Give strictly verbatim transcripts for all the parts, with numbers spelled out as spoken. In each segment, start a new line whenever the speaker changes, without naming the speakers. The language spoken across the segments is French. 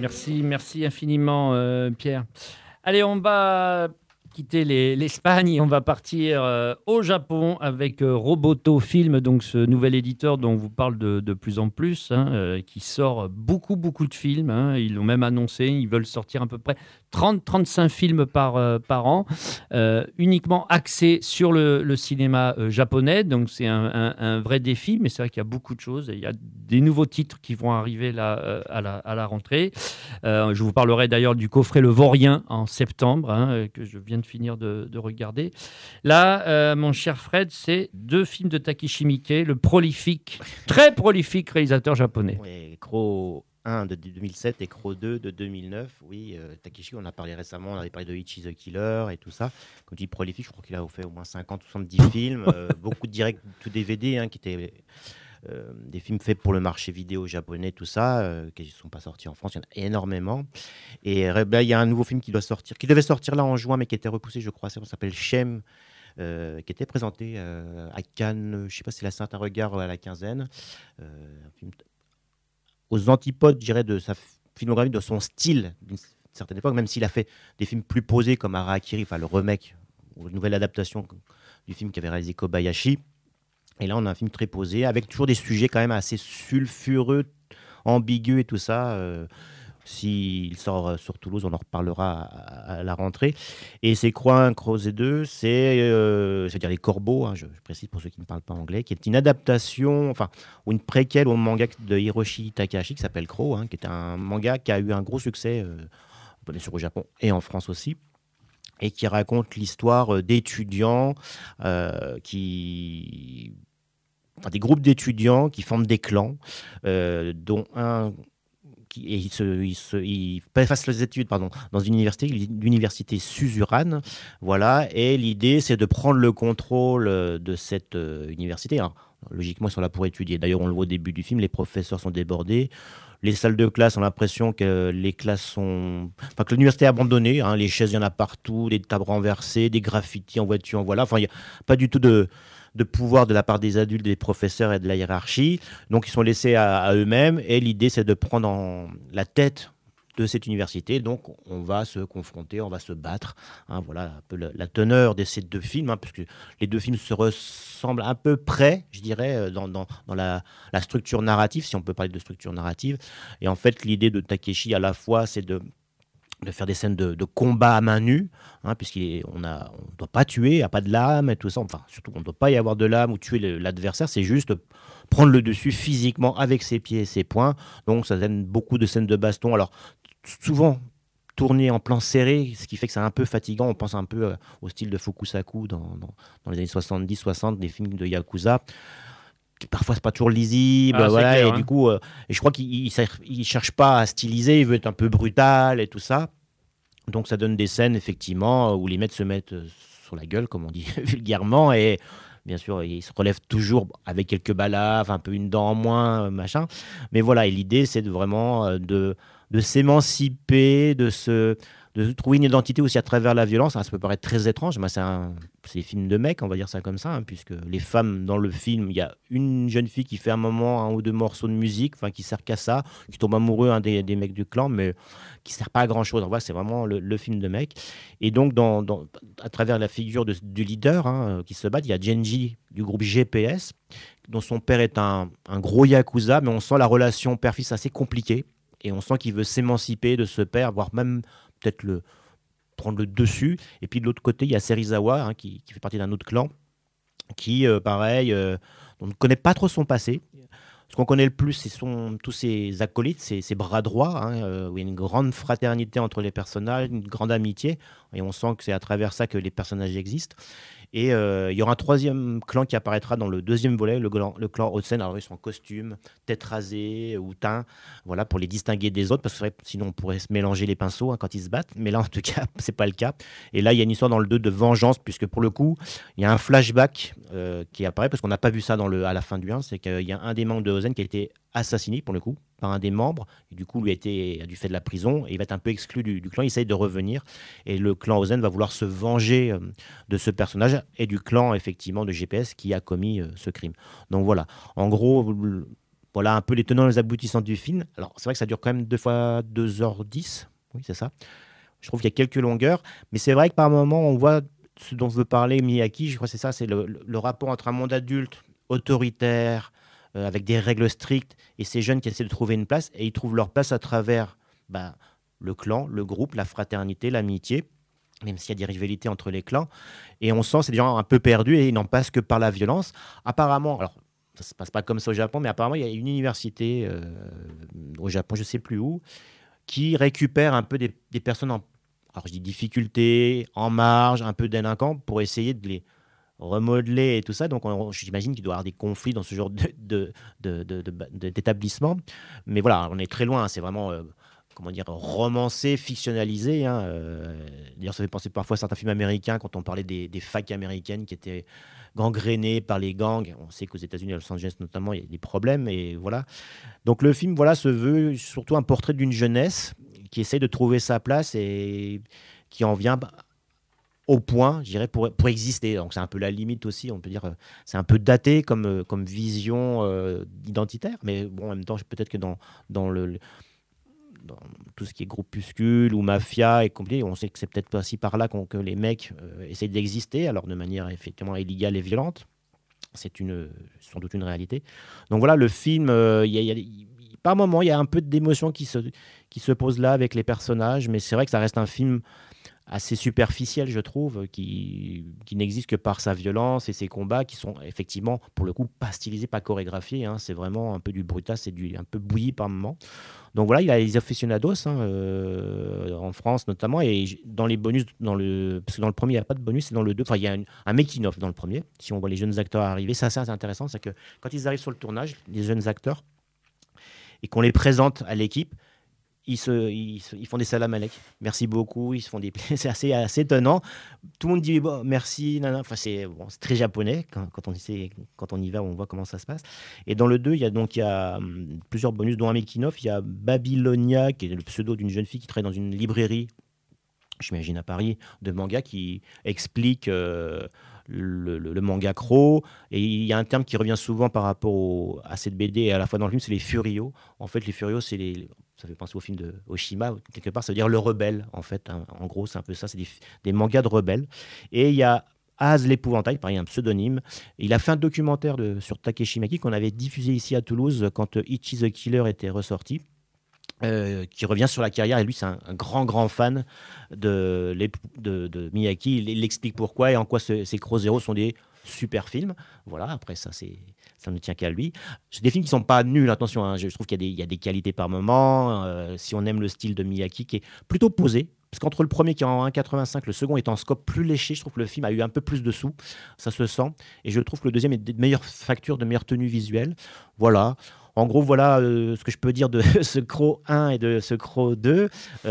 Merci, merci infiniment, euh, Pierre. Allez, on va quitter les- l'Espagne et on va partir euh, au Japon avec euh, Roboto Film, donc ce nouvel éditeur dont on vous parle de, de plus en plus, hein, euh, qui sort beaucoup, beaucoup de films. Hein. Ils l'ont même annoncé, ils veulent sortir à peu près trente à trente-cinq films par, euh, par an, euh, uniquement axés sur le, le cinéma euh, japonais. Donc c'est un, un- un vrai défi, mais c'est vrai qu'il y a beaucoup de choses. Il y a des nouveaux titres qui vont arriver là, euh, à, la, à la rentrée. Euh, je vous parlerai d'ailleurs du coffret Le Vaurien en septembre, hein, euh, que je viens de finir de, de regarder. Là, euh, mon cher Fred, c'est deux films de Takeshi Miike, le prolifique, très prolifique réalisateur japonais.
Oui, Crow un de deux mille sept et Crow deux de deux mille neuf. Oui, euh, Takeshi, on en a parlé récemment, on avait parlé de Ichi the Killer et tout ça. Quand il dit prolifique, je crois qu'il a fait au moins cinquante ou soixante-dix films, euh, beaucoup de directs tout D V D, hein, qui étaient euh, des films faits pour le marché vidéo japonais, tout ça, euh, qui ne sont pas sortis en France. Il y en a énormément. Et euh, ben, il y a un nouveau film qui doit sortir, qui devait sortir là en juin, mais qui a été repoussé, je crois. Ça s'appelle Shame. Euh, qui était présenté euh, à Cannes, je ne sais pas si la Sainte un regard à la quinzaine. Euh, un film aux antipodes, je dirais, de sa filmographie, de son style d'une certaine époque, même s'il a fait des films plus posés comme Harakiri, enfin le remake ou la nouvelle adaptation du film qu'avait réalisé Kobayashi. Et là, on a un film très posé, avec toujours des sujets quand même assez sulfureux, ambigus et tout ça. Euh, S'il sort euh, sur Toulouse, on en reparlera à, à la rentrée. Et c'est Croix un, Crozet deux, c'est, euh, c'est-à-dire Les Corbeaux, hein, je, je précise pour ceux qui ne parlent pas anglais, qui est une adaptation, enfin, ou une préquelle au manga de Hiroshi Takahashi qui s'appelle Crow, hein, qui est un manga qui a eu un gros succès, euh, bien sûr au Japon et en France aussi, et qui raconte l'histoire euh, d'étudiants euh, qui. Enfin, des groupes d'étudiants qui forment des clans, euh, dont un qui, et il, se, il, se, il passe les études pardon, dans une université, l'université Suzurane. Voilà, et l'idée, c'est de prendre le contrôle euh, de cette euh, université. Alors, logiquement, ils sont là pour étudier. D'ailleurs, on le voit au début du film, les professeurs sont débordés. Les salles de classe ont l'impression que les classes sont. Enfin, que l'université est abandonnée. Hein, les chaises, il y en a partout, des tables renversées, des graffitis en voiture, en voilà. Enfin, il n'y a pas du tout de de pouvoir de la part des adultes, des professeurs et de la hiérarchie. Donc, ils sont laissés à, à eux-mêmes. Et l'idée, c'est de prendre en la tête de cette université. Donc, on va se confronter, on va se battre. Hein, voilà un peu la, la teneur de ces deux films, hein, puisque les deux films se ressemblent à peu près, je dirais, dans, dans, dans la, la structure narrative, si on peut parler de structure narrative. Et en fait, l'idée de Takeshi, à la fois, c'est de de faire des scènes de, de combat à main nue, hein, puisqu'on ne doit pas tuer, il n'y a pas de lame et tout ça. Enfin, surtout, on ne doit pas y avoir de lame ou tuer le, l'adversaire. C'est juste prendre le dessus physiquement avec ses pieds et ses poings. Donc, ça donne beaucoup de scènes de baston. Alors, souvent tourné en plan serré, ce qui fait que c'est un peu fatigant. On pense un peu euh, au style de Fukusaku dans, dans, dans les années soixante-dix soixante, des films de Yakuza. Parfois, c'est pas toujours lisible,
Ah, c'est
voilà,
clair.
et
Hein.
du coup, euh, et je crois qu'il il, il cherche pas à styliser, il veut être un peu brutal et tout ça. Donc ça donne des scènes, effectivement, où les mecs se mettent euh, sur la gueule, comme on dit vulgairement, et bien sûr, ils se relèvent toujours avec quelques balaves, un peu une dent en moins, euh, machin. Mais voilà, et l'idée, c'est de vraiment euh, de, de s'émanciper, de se, de trouver une identité aussi à travers la violence. Ah, ça peut paraître très étrange, mais c'est un, c'est des films de mecs, on va dire ça comme ça, hein, puisque les femmes dans le film, il y a une jeune fille qui fait un moment un ou deux morceaux de musique, enfin qui sert qu'à ça, qui tombe amoureux un des, des mecs du clan, mais qui sert pas à grand chose. En vrai, c'est vraiment le, le film de mecs. Et donc, dans, dans, à travers la figure de, du leader hein, qui se bat, il y a Genji du groupe G P S, dont son père est un, un gros yakuza, mais on sent la relation père-fils assez compliquée. Et on sent qu'il veut s'émanciper de ce père, voire même peut-être le prendre le dessus. Et puis de l'autre côté, il y a Serizawa, hein, qui, qui fait partie d'un autre clan, qui, euh, pareil, euh, on ne connaît pas trop son passé. Ce qu'on connaît le plus, c'est son, tous ses acolytes, ses, ses bras droits, hein, euh, où il y a une grande fraternité entre les personnages, une grande amitié. Et on sent que c'est à travers ça que les personnages existent. Et euh, il y aura un troisième clan qui apparaîtra dans le deuxième volet, le clan, le clan Otsen. Alors ils sont en costume, tête rasée ou teint, voilà, pour les distinguer des autres, parce que c'est vrai que sinon on pourrait se mélanger les pinceaux hein, quand ils se battent. Mais là, en tout cas, c'est pas le cas. Et là, il y a une histoire dans le deux de vengeance, puisque pour le coup, il y a un flashback euh, qui apparaît, parce qu'on n'a pas vu ça dans le, à la fin du un, c'est qu'il y a un des membres de Ozen qui a été assassiné, pour le coup, par un des membres, et du coup, lui a, été, a dû faire de la prison, et il va être un peu exclu du, du clan, il essaye de revenir, et le clan Ozen va vouloir se venger euh, de ce personnage, et du clan, effectivement, de G P S qui a commis euh, ce crime. Donc voilà, en gros, voilà un peu les tenants et les aboutissants du film. Alors, c'est vrai que ça dure quand même deux fois deux heures dix. Oui, c'est ça. Je trouve qu'il y a quelques longueurs, mais c'est vrai que par moments, on voit ce dont veut parler Miyake. Je crois que c'est ça, c'est le, le- le rapport entre un monde adulte, autoritaire, euh, avec des règles strictes, et ces jeunes qui essaient de trouver une place, et ils trouvent leur place à travers bah, le clan, le groupe, la fraternité, l'amitié, même s'il y a des rivalités entre les clans. Et on sent c'est des gens un peu perdus et ils n'en passent que par la violence. Apparemment, alors ça se passe pas comme ça au Japon, mais apparemment il y a une université euh, au Japon, je sais plus où, qui récupère un peu des, des personnes en, alors je dis difficulté, en marge, un peu délinquants, pour essayer de les remodeler et tout ça. Donc on- j'imagine qu'il doit y avoir des conflits dans ce genre de, de, de- de- de- de- d'établissement. Mais voilà, on est très loin, hein. C'est vraiment, euh, comment dire, romancé, fictionnalisé, hein. Euh, d'ailleurs, ça fait penser parfois à certains films américains quand on parlait des, des facs américaines qui étaient gangrénées par les gangs. On sait qu'aux États-Unis, à Los Angeles notamment, il y a des problèmes. Et voilà. Donc le film, voilà, se veut surtout un portrait d'une jeunesse qui essaie de trouver sa place et qui en vient bah, au point, je dirais, pour, pour exister. Donc c'est un peu la limite aussi, on peut dire, euh, c'est un peu daté comme, euh, comme vision euh, identitaire, mais bon, en même temps, peut-être que dans, dans le, dans tout ce qui est groupuscule ou mafia et compagnie, on sait que c'est peut-être pas si par là qu'on- que les mecs euh, essayent d'exister, alors de manière effectivement illégale et violente. C'est une, sans doute une réalité. Donc voilà, le film, euh, il y a, il y a- il- par moments, il y a un peu d'émotion qui se, qui se pose là avec les personnages, mais c'est vrai que ça reste un film assez superficiel, je trouve, qui, qui n'existe que par sa violence et ses combats qui sont effectivement, pour le coup, pas stylisés, pas chorégraphiés, hein. C'est vraiment un peu du brutal, c'est du, un peu bouilli par moments. Donc voilà, il y a les aficionados hein, euh, en France notamment, et j- dans les bonus, dans le, parce que dans le premier, il n'y a pas de bonus, c'est dans le deux, enfin, il y a une- un making-of dans le premier, si on voit les jeunes acteurs arriver. C'est assez intéressant, c'est que quand ils arrivent sur le tournage, les jeunes acteurs, et qu'on les présente à l'équipe, ils, se, ils, se- ils font des salam alek. Merci beaucoup. Ils se font des... C'est assez, assez étonnant. Tout le monde dit bon, merci. Nana. Enfin, c'est bon, c'est très japonais. Quand, quand, on essaie- quand on y va, on voit comment ça se passe. Et dans le deux, il y a donc il y a, hum, plusieurs bonus, dont un making-of. Il y a Babylonia, qui est le pseudo d'une jeune fille qui travaille dans une librairie, j'imagine à Paris, de manga, qui explique euh, le, le- le manga Crow. Et il y a un terme qui revient souvent par rapport au- à cette B D et à la fois dans le film, c'est les furios. En fait, les furios, c'est les, ça fait penser au film de Oshima, quelque part, ça veut dire le rebelle, en fait, hein. En gros, c'est un peu ça, c'est des, des mangas de rebelles. Et il y a Az l'épouvantail, pareil, un pseudonyme. Il a fait un documentaire de, sur Takeshi Maki qu'on avait diffusé ici à Toulouse quand euh, Ichi the Killer était ressorti. Euh, qui revient sur la carrière et lui c'est un, un grand grand fan de, l'ép- de, de Miyake. Il, il explique pourquoi et en quoi ce- ces Crow Zero sont des super films. Voilà, après ça c'est ça ne tient qu'à lui. C'est des films qui sont pas nuls, attention, hein. Je, je trouve qu'il y a des, il y a des qualités par moment. Euh, si on aime le style de Miyake qui est plutôt posé, parce qu'entre le premier qui est en un virgule quatre-vingt-cinq, le second est en scope plus léché, je trouve que le film a eu un peu plus de sous, ça se sent. Et je trouve que le deuxième est de meilleure facture, de meilleure tenue visuelle. Voilà. En gros, voilà euh, ce que je peux dire de ce Crow un et de ce Crow deux.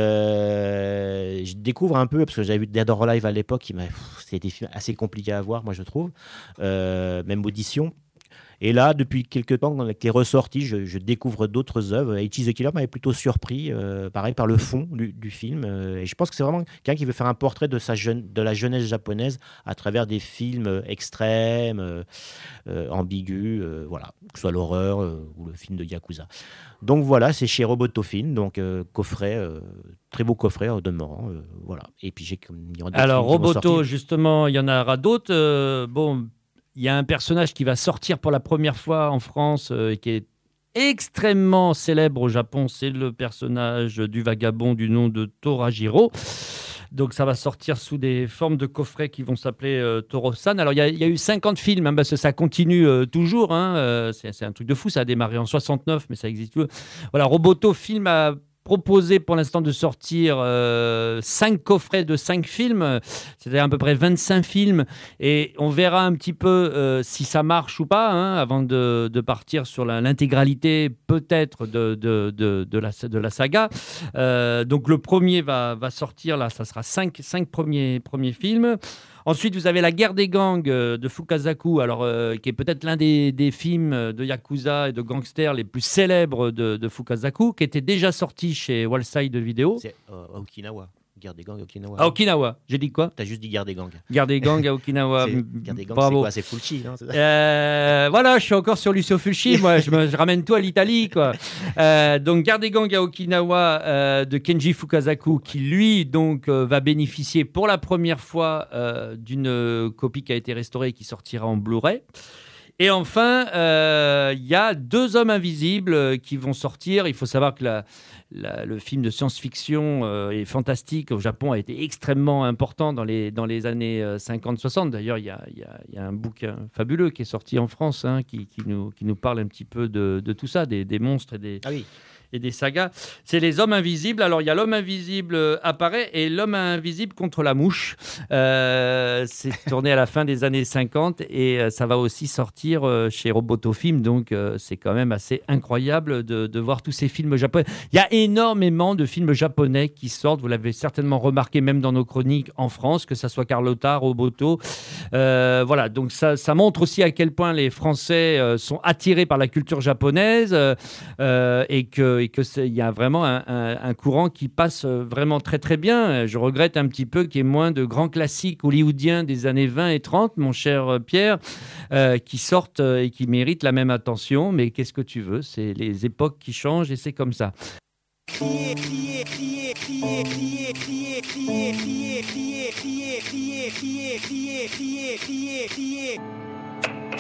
Euh, je découvre un peu, parce que j'avais vu Dead or Alive à l'époque, qui m'a- pff, c'était des films assez compliqués à voir, moi je trouve. Euh, même Audition. Et là, depuis quelques temps, avec les ressorties, je, je découvre d'autres œuvres. Ichi the Killer m'avait plutôt surpris, euh, pareil, par le fond du, du film. Euh, et je pense que c'est vraiment quelqu'un qui veut faire un portrait de, sa jeune, de la jeunesse japonaise à travers des films euh, extrêmes, euh, euh, ambigus, euh, voilà, que ce soit l'horreur euh, ou le film de Yakuza. Donc voilà, c'est chez Roboto Film, donc euh, coffret, euh, très beau coffret au demeurant, euh, voilà. Et puis j'ai comme il y aura d'autres
Alors,
films qui vont
Roboto,
sortir.
justement, il y en aura d'autres. Euh, bon, il y a un personnage qui va sortir pour la première fois en France euh, et qui est extrêmement célèbre au Japon. C'est le personnage du vagabond du nom de Torajiro. Donc, ça va sortir sous des formes de coffrets qui vont s'appeler euh, Toro-san. Alors, il y, a- il y a eu cinquante films, hein, parce que ça continue euh, toujours, hein. Euh, c'est c'est un truc de fou. Ça a démarré en soixante-neuf, mais ça existe toujours. Voilà, Roboto Film a proposé pour l'instant de sortir euh, cinq coffrets de cinq films, c'est-à-dire à peu près vingt-cinq films, et on verra un petit peu euh, si ça marche ou pas, hein, avant de, de partir sur la- l'intégralité peut-être de, de, de, de la, de la saga. Euh, donc le premier va, va sortir, là, ça sera cinq, cinq premiers, premiers films. Ensuite, vous avez La guerre des gangs euh, de Fukasaku, alors, euh, qui est peut-être l'un des, des films de Yakuza et de gangsters les plus célèbres de, de Fukasaku, qui était déjà sorti chez Wallside Video.
C'est euh, à Okinawa. Guerre des gangs à Okinawa.
À Okinawa. J'ai dit quoi?
T'as juste dit guerre des gangs.
Guerre des gangs à Okinawa.
C'est- Guerre des gangs, c'est
Bravo.
quoi? C'est Fulci, non? C'est ça.
Euh, voilà, je suis encore sur Lucio Fulci. Moi, je, me, je ramène tout à l'Italie, quoi. Euh, donc, Guerre des gangs à Okinawa euh, de Kenji Fukasaku, qui lui donc euh, va bénéficier pour la première fois euh, d'une euh, copie qui a été restaurée et qui sortira en Blu-ray. Et enfin, euh, il y a Deux hommes invisibles euh, qui vont sortir. Il faut savoir que la, la- le film de science-fiction euh, et fantastique au Japon a été extrêmement important dans les, dans les années euh, cinquante soixante. D'ailleurs, il y a, il y a- il y a un bouquin fabuleux qui est sorti en France hein, qui, qui nous, qui nous parle un petit peu de, de tout ça, des, des monstres et des,
Ah oui.
et des sagas. C'est les hommes invisibles. Alors, il y a l'homme invisible euh, apparaît et l'homme invisible contre la mouche. Euh, c'est tourné à la fin des années cinquante et euh, ça va aussi sortir euh, chez Roboto Film. Donc, euh, c'est quand même assez incroyable de, de voir tous ces films japonais. Il y a énormément de films japonais qui sortent. Vous l'avez certainement remarqué même dans nos chroniques en France, que ça soit Carlotta, Roboto. Euh, voilà, donc ça, ça montre aussi à quel point les Français euh, sont attirés par la culture japonaise euh, euh, et que et que c'est- il y a vraiment un, un- un courant qui passe euh, vraiment très très bien. Je regrette un petit peu qu'il y ait moins de grands classiques hollywoodiens des années vingt et trente, mon cher euh, Pierre, euh, qui sortent euh, et qui méritent la même attention. Mais qu'est-ce que tu veux? C'est les époques qui changent et c'est comme ça.
Crier, crier, crier, crier, crier, crier, crier, crier, crier, crier, crier, crier, crier, crier, crier, crier.